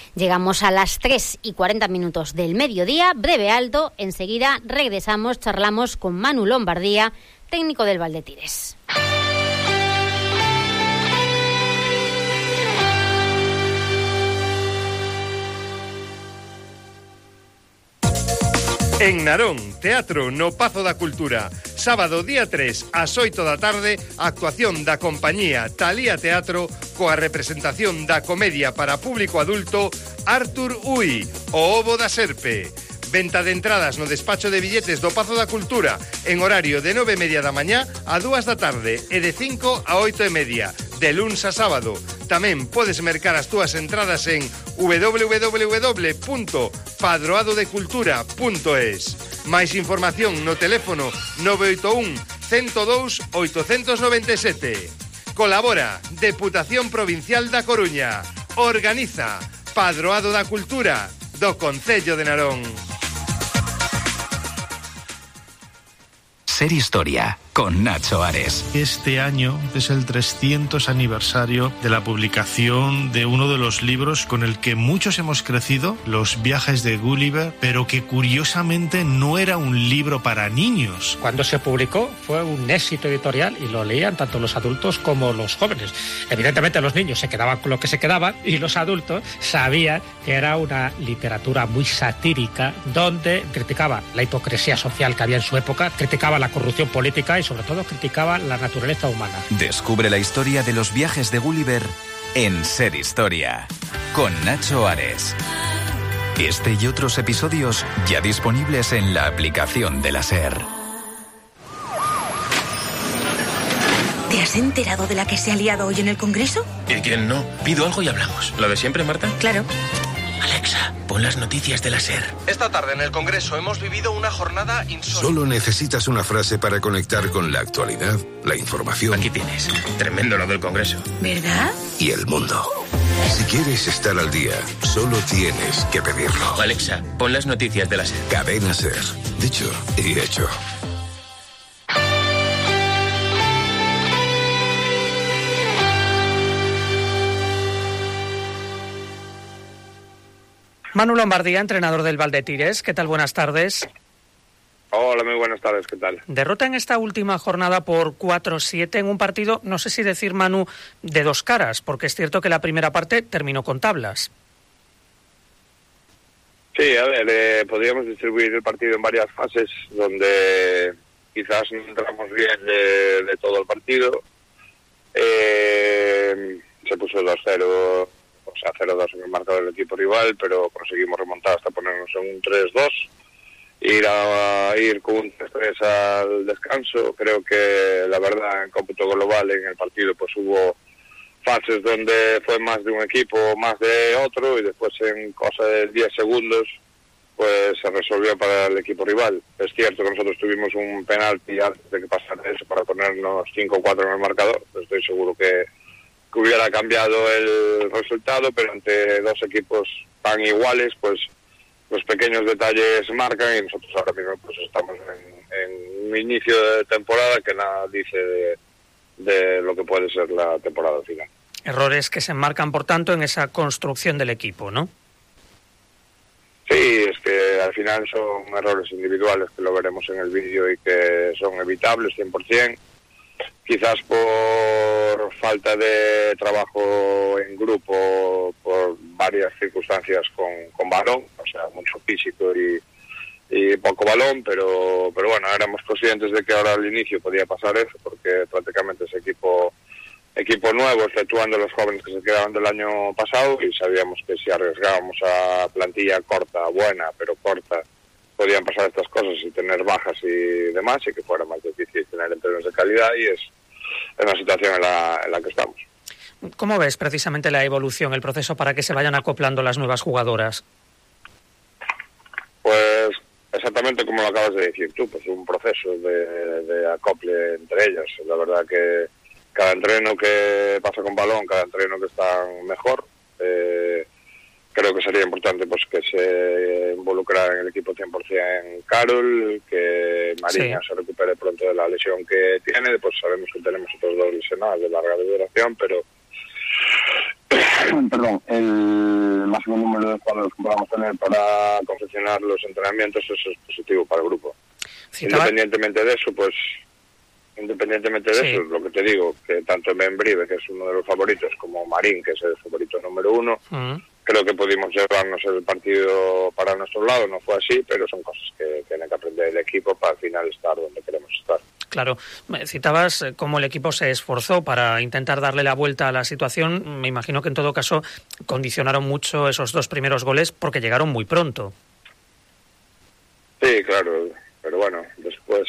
Llegamos a las 3:40 del mediodía, breve alto, enseguida regresamos, charlamos con Manu Lombardía, técnico del Valdetires. En Narón, Teatro no Pazo da Cultura. Sábado día 3 ás 8 da tarde, actuación da compañía Talía Teatro coa representación da comedia para público adulto Artur Ui, o Ovo da Serpe. Venta de entradas no despacho de billetes do Pazo da Cultura en horario de 9:30 da mañá a 2 da tarde e de 5 a 8:30, de luns a sábado. Tamén podes mercar as túas entradas en www.padroadodecultura.es. Máis información no teléfono 981 102 897. Colabora Deputación Provincial da Coruña. Organiza Padroado da Cultura do Concello de Narón. Ser Historia, con Nacho Ares. Este año es el 300 aniversario de la publicación de uno de los libros con el que muchos hemos crecido, Los viajes de Gulliver, pero que curiosamente no era un libro para niños. Cuando se publicó fue un éxito editorial y lo leían tanto los adultos como los jóvenes. Evidentemente los niños se quedaban con lo que se quedaban y los adultos sabían que era una literatura muy satírica donde criticaba la hipocresía social que había en su época, criticaba la corrupción política y sobre todo criticaba la naturaleza humana. Descubre la historia de los viajes de Gulliver en Ser Historia, con Nacho Ares. Este y otros episodios ya disponibles en la aplicación de la SER. ¿Te has enterado de la que se ha liado hoy en el Congreso? ¿Y quién no? Pido algo y hablamos. ¿Lo de siempre, Marta? Claro. Alexa, pon las noticias de la SER. Esta tarde en el Congreso hemos vivido una jornada insólita. Solo necesitas una frase para conectar con la actualidad, la información. Aquí tienes. Tremendo lo del Congreso. ¿Verdad? Y el mundo. Si quieres estar al día, solo tienes que pedirlo. Alexa, pon las noticias de la SER. Cadena SER. Dicho y hecho. Manu Lombardía, entrenador del Valdetires. ¿Qué tal? Buenas tardes. Hola, muy buenas tardes. ¿Qué tal? Derrota en esta última jornada por 4-7 en un partido, no sé si decir, Manu, de dos caras, porque es cierto que la primera parte terminó con tablas. Sí, a ver, podríamos distribuir el partido en varias fases, donde quizás no entramos bien de todo el partido. Se puso 2-0... O sea, 0-2 en el marcador del equipo rival, pero conseguimos remontar hasta ponernos en un 3-2, ir con un 3-3 al descanso. Creo que la verdad en cómputo global en el partido pues hubo fases donde fue más de un equipo, más de otro, y después en cosa de 10 segundos pues se resolvió para el equipo rival. Es cierto que nosotros tuvimos un penalti antes de que pasara eso para ponernos 5-4 en el marcador. Estoy seguro que hubiera cambiado el resultado, pero ante dos equipos tan iguales, pues los pequeños detalles marcan, y nosotros ahora mismo pues estamos en un inicio de temporada que nada dice de lo que puede ser la temporada final. Errores que se enmarcan, por tanto, en esa construcción del equipo, ¿no? Sí, es que al final son errores individuales que lo veremos en el vídeo y que son evitables 100%. Quizás por falta de trabajo en grupo, por varias circunstancias con balón, o sea, mucho físico y poco balón, pero bueno, éramos conscientes de que ahora al inicio podía pasar eso, porque prácticamente ese equipo nuevo, exceptuando los jóvenes que se quedaban del año pasado, y sabíamos que si arriesgábamos a plantilla corta, buena, pero corta, podían pasar estas cosas y tener bajas y demás, y que fuera más difícil tener entrenos de calidad, y es la situación en la que estamos. ¿Cómo ves precisamente la evolución, el proceso para que se vayan acoplando las nuevas jugadoras? Pues exactamente como lo acabas de decir tú, pues un proceso de acople entre ellas. La verdad que cada entreno que pasa con balón, cada entreno que está mejor, creo que sería importante pues que se involucrara en el equipo 100% Carol, que Mariña se recupere pronto de la lesión que tiene. Después sabemos que tenemos otros dos lesionados de larga duración, pero máximo número de jugadores que podamos tener para confeccionar los entrenamientos, eso es positivo para el grupo. Independientemente de eso, eso, lo que te digo, que tanto Membrive, que es uno de los favoritos, como Marín, que es el favorito número 1, creo que pudimos llevarnos el partido para nuestro lado. No fue así, pero son cosas que tiene que aprender el equipo para al final estar donde queremos estar. Claro, citabas cómo el equipo se esforzó para intentar darle la vuelta a la situación. Me imagino que en todo caso condicionaron mucho esos 2 primeros goles porque llegaron muy pronto. Sí, claro, pero bueno, después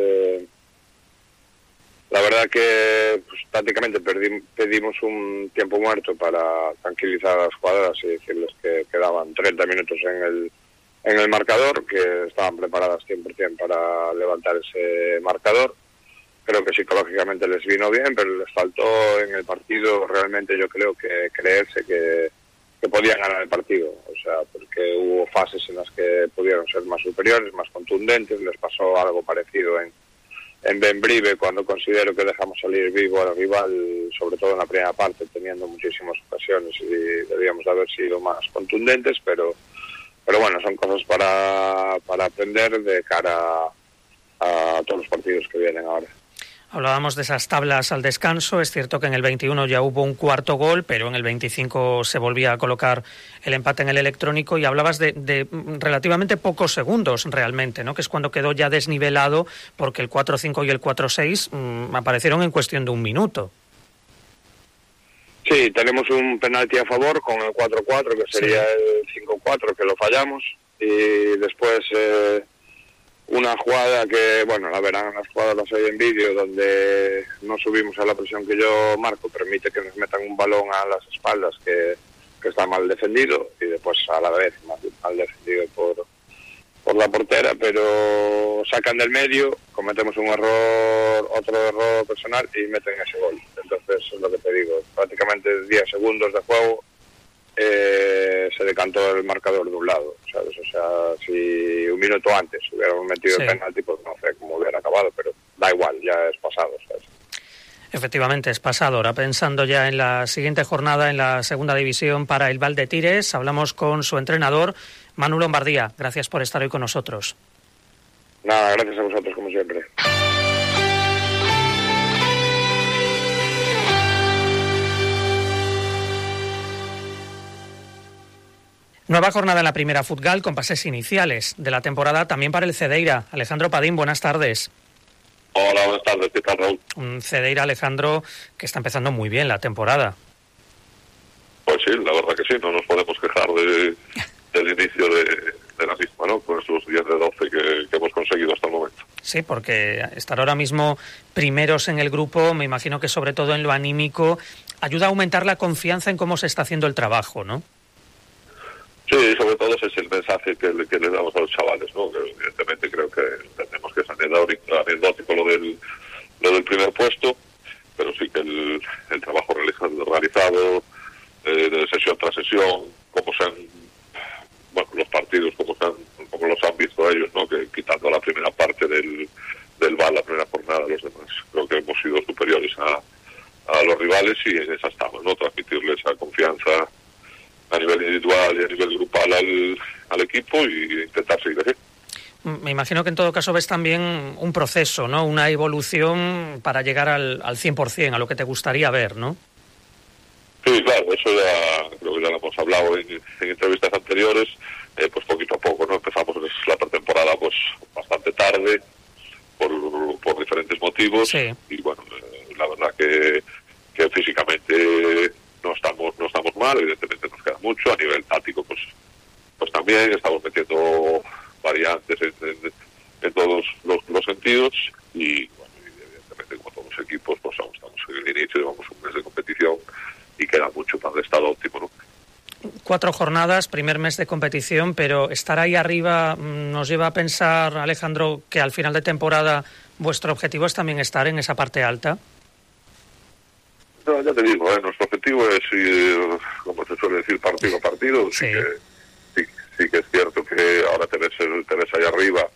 la verdad que pues, prácticamente pedimos un tiempo muerto para tranquilizar a las jugadoras y decirles que quedaban 30 minutos en el marcador, que estaban preparadas 100% para levantar ese marcador. Creo que psicológicamente les vino bien, pero les faltó en el partido realmente, yo creo, que creerse que podían ganar el partido. O sea, porque hubo fases en las que pudieron ser más superiores, más contundentes. Les pasó algo parecido en Membrive, cuando considero que dejamos salir vivo al rival, sobre todo en la primera parte, teniendo muchísimas ocasiones y debíamos de haber sido más contundentes, pero bueno, son cosas para aprender de cara a todos los partidos que vienen ahora. Hablábamos de esas tablas al descanso. Es cierto que en el 21 ya hubo un cuarto gol, pero en el 25 se volvía a colocar el empate en el electrónico, y hablabas de relativamente pocos segundos realmente, ¿no? Que es cuando quedó ya desnivelado, porque el 4-5 y el 4-6 aparecieron en cuestión de un minuto. Sí, tenemos un penalti a favor con el 4-4, que sería el 5-4, que lo fallamos, y después una jugada que, bueno, la verán las jugadas ahí en vídeo, donde no subimos a la presión que yo marco, permite que nos metan un balón a las espaldas que está mal defendido, y después a la vez mal defendido por la portera, pero sacan del medio, cometemos otro error personal y meten ese gol. Entonces, es lo que te digo, prácticamente 10 segundos de juego se decantó el marcador de un lado, ¿sabes? O sea, si un minuto antes hubiéramos metido el penalti, pues no sé cómo hubiera acabado, pero da igual, ya es pasado, ¿sabes? Efectivamente, es pasado. Ahora, pensando ya en la siguiente jornada en la segunda división para el Valdetires, hablamos con su entrenador, Manu Lombardía. Gracias por estar hoy con nosotros. Nada, gracias a vosotros, como siempre. Nueva jornada en la primera Futgal con pases iniciales de la temporada también para el Cedeira. Alejandro Padín, buenas tardes. Hola, buenas tardes. ¿Qué tal, Raúl? Un Cedeira, Alejandro, que está empezando muy bien la temporada. Pues sí, la verdad que sí. No nos podemos quejar del inicio de la misma, ¿no? Con esos 10 de 12 que hemos conseguido hasta el momento. Sí, porque estar ahora mismo primeros en el grupo, me imagino que sobre todo en lo anímico, ayuda a aumentar la confianza en cómo se está haciendo el trabajo, ¿no? Sí, sobre todo ese es el mensaje que le damos a los chavales, ¿no? Que evidentemente creo que entendemos que es anecdótico lo del primer puesto, pero sí que el trabajo realizado de sesión tras sesión, cómo se han, bueno, los partidos, cómo los han visto ellos, ¿no? Que quitando la primera parte del VAL, la primera jornada, los demás creo que hemos sido superiores a los rivales, y en esa estamos, ¿no? Transmitirles esa confianza a nivel individual y a nivel grupal al equipo, y intentar seguir así. Me imagino que en todo caso ves también un proceso, ¿no? Una evolución para llegar al 100%, a lo que te gustaría ver, ¿no? Sí, claro, eso ya creo que ya lo hemos hablado en entrevistas anteriores, pues poquito a poco, ¿no? Empezamos la pretemporada pues bastante tarde por diferentes motivos, sí. Y bueno, la verdad que físicamente no estamos mal, evidentemente nos queda mucho, a nivel táctico pues también estamos metiendo variantes en todos los sentidos, y bueno, evidentemente como todos los equipos pues aún estamos en el inicio, llevamos un mes de competición y queda mucho para el estado óptimo, ¿no? 4 jornadas, primer mes de competición, pero estar ahí arriba nos lleva a pensar, Alejandro, que al final de temporada vuestro objetivo es también estar en esa parte alta. No, ya te digo, nuestro objetivo es ir, como se suele decir, partido a partido. Sí que es cierto que ahora te ves ahí arriba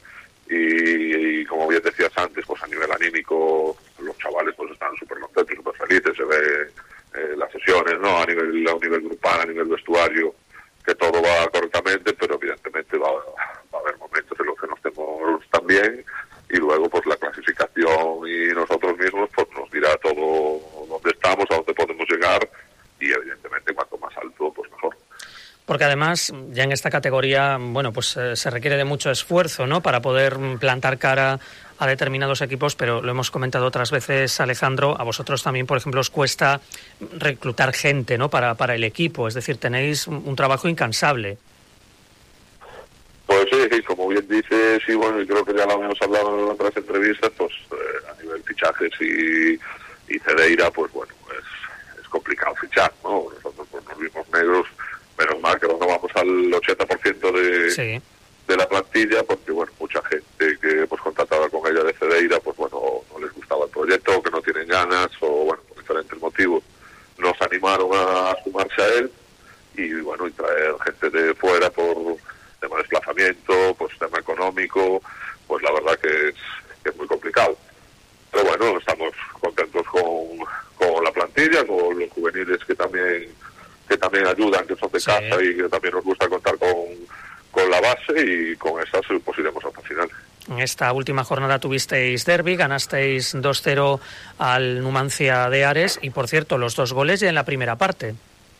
y como bien decías antes, pues a nivel anímico los chavales pues están súper contentos, súper felices, se ve las sesiones, ¿no? A nivel grupal, a nivel vestuario, todo va correctamente, pero evidentemente va a haber momentos en los que no estemos tan bien, y luego pues la clasificación y nosotros mismos pues nos dirá todo dónde estamos, a dónde podemos llegar, y evidentemente cuanto más alto pues mejor. Porque además, ya en esta categoría, bueno, pues se requiere de mucho esfuerzo, ¿no?, para poder plantar cara a determinados equipos, pero lo hemos comentado otras veces, Alejandro, a vosotros también, por ejemplo, os cuesta reclutar gente, ¿no?, para el equipo, es decir, tenéis un trabajo incansable. Pues sí, como bien dices, y bueno, y creo que ya lo hemos hablado en otras entrevistas, pues a nivel fichajes y Cedeira, pues bueno, es complicado fichar, ¿no? Nosotros pues nos vimos negros, menos mal que no vamos al 80% de la plantilla, porque bueno, mucha gente que pues contratada con ella de Cedeira, pues bueno, no les gustaba el proyecto, que no tienen ganas, o bueno, por diferentes motivos, nos animaron a sumarse a él, y bueno, y traer gente de fuera por tema de desplazamiento, pues tema económico, pues la verdad que es muy complicado. Pero bueno, estamos contentos con la plantilla, con los juveniles que también ayudan, que son de casa, y que también nos gusta contar con la base, y con esas pues iremos hasta el final. En esta última jornada tuvisteis derbi, ganasteis 2-0 al Numancia de Ares, y por cierto, los 2 goles ya en la primera parte.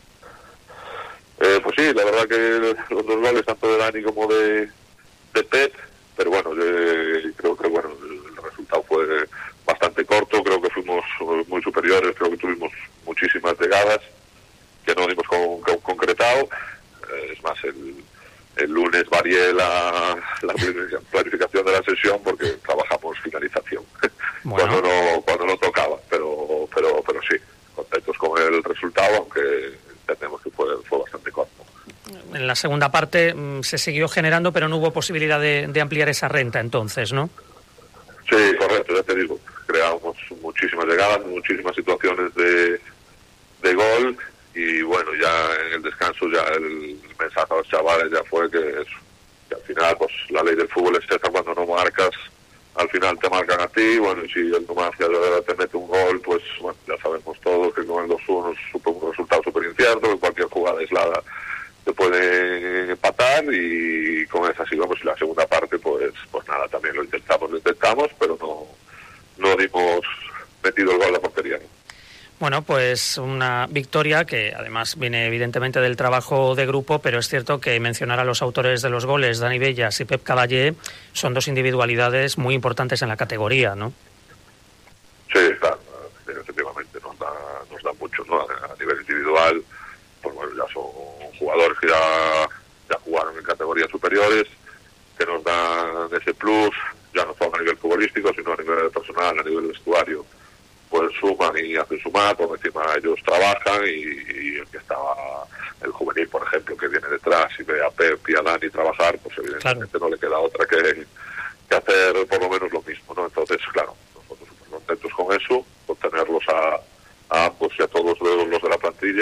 Pues sí, la verdad que los 2 goles, tanto de Dani como de Pep, pero bueno, creo que bueno, el resultado fue bastante corto, creo que fuimos muy superiores, creo que tuvimos muchísimas llegadas que no dimos concretado. Es más, el lunes varié la planificación de la sesión porque trabajamos finalización bueno. cuando no tocaba, pero sí, contentos con el resultado, aunque entendemos que fue bastante corto. En la segunda parte se siguió generando, pero no hubo posibilidad de ampliar esa renta entonces, ¿no? Sí, correcto, ya te digo, creamos muchísimas llegadas, muchísimas situaciones de gol, y bueno, ya en el descanso ya el mensaje a los chavales ya fue que al final pues la ley del fútbol es esa, cuando no marcas al final te marcan a ti, bueno, y si el Numancia te mete un gol, pues bueno, ya sabemos todos que con el 2-1 es un resultado súper incierto, que cualquier jugada aislada te puede empatar, y con esa sí vamos. Y la segunda parte pues nada, también lo intentamos, pero no dimos metido el gol a la portería, ¿no? Bueno, pues una victoria que además viene evidentemente del trabajo de grupo, pero es cierto que mencionar a los autores de los goles, Dani Bellas y Pep Caballé, son 2 individualidades muy importantes en la categoría, ¿no? Sí, claro, efectivamente nos da mucho, ¿no? A nivel individual, pues bueno, ya son jugadores que ya jugaron en categorías superiores, que nos dan ese plus, ya no solo a nivel futbolístico, sino a nivel personal, a nivel vestuario. Pues suman y hacen sumar, por encima ellos trabajan, y el que estaba, el juvenil, por ejemplo, que viene detrás y ve a Pep y a Dani trabajar, pues evidentemente no le queda otra que hacer por lo menos lo mismo, ¿no? Entonces, claro, nosotros súper contentos con eso, con tenerlos a ambos y a todos los de la plantilla,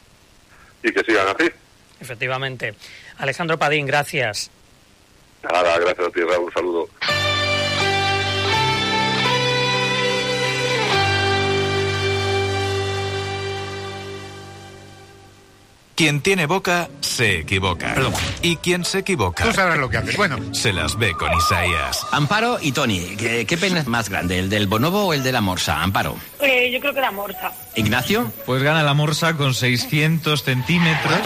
y que sigan así. Efectivamente. Alejandro Padín, gracias. Nada, gracias a ti, Raúl, un saludo. Quien tiene boca, se equivoca. Perdón. Y quien se equivoca... Tú sabrás lo que haces. Bueno. Se las ve con Isaías. Amparo y Tony, ¿qué pena es más grande, el del bonobo o el de la morsa? Amparo. Yo creo que la morsa. ¿Ignacio? Pues gana la morsa con 600 centímetros,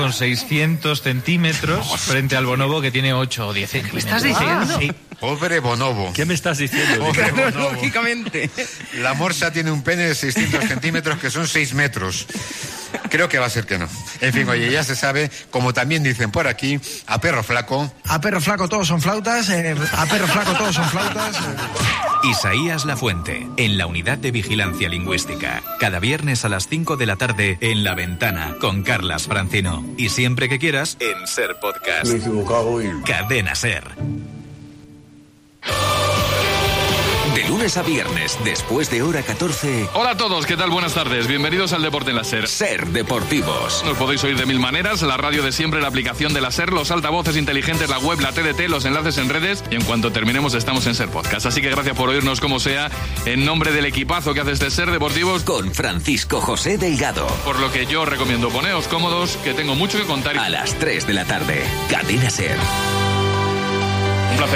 frente al bonobo que tiene 8 o 10 centímetros. ¿Me estás diciendo? Sí. Pobre bonobo. ¿Qué me estás diciendo? Pobre bonobo. Lógicamente. La morsa tiene un pene de 600 centímetros, que son 6 metros. Creo que va a ser que no. En fin, oye, ya se sabe, como también dicen por aquí, a perro flaco todos son flautas, a perro flaco todos son flautas. Isaías Lafuente, en la Unidad de Vigilancia Lingüística. Cada viernes a las 5 de la tarde en La Ventana, con Carlas Francino. Y siempre que quieras, en Ser Podcast. Me he equivocado y... Cadena Ser. De lunes a viernes, después de hora 14. Hola a todos, ¿qué tal? Buenas tardes. Bienvenidos al Deporte en la SER. SER Deportivos. Nos podéis oír de mil maneras, la radio de siempre, la aplicación de la SER, los altavoces inteligentes, la web, la TDT, los enlaces en redes, y en cuanto terminemos estamos en SER Podcast. Así que gracias por oírnos como sea, en nombre del equipazo que hace este SER Deportivos. Con Francisco José Delgado. Por lo que yo recomiendo, poneos cómodos, que tengo mucho que contar. A las 3 de la tarde, Cadena SER. Un placer.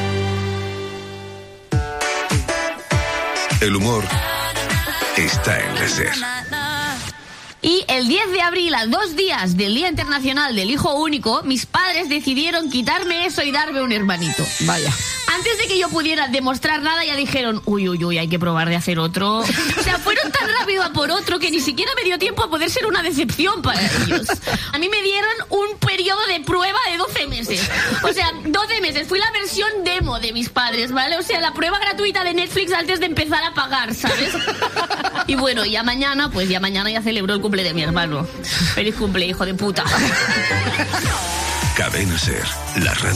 El humor está en la SER. Y el 10 de abril, a 2 días del Día Internacional del Hijo Único, mis padres decidieron quitarme eso y darme un hermanito. Vaya. Antes de que yo pudiera demostrar nada, ya dijeron, uy, hay que probar de hacer otro. O sea, fueron tan rápido a por otro que ni siquiera me dio tiempo a poder ser una decepción para ellos. A mí me dieron un periodo de prueba de 12 meses. O sea, 12 meses. Fui la versión demo de mis padres, ¿vale? O sea, la prueba gratuita de Netflix antes de empezar a pagar, ¿sabes? Y bueno, ya mañana ya celebro el cumple de mi hermano. Feliz cumple, hijo de puta. Cadena SER, la radio.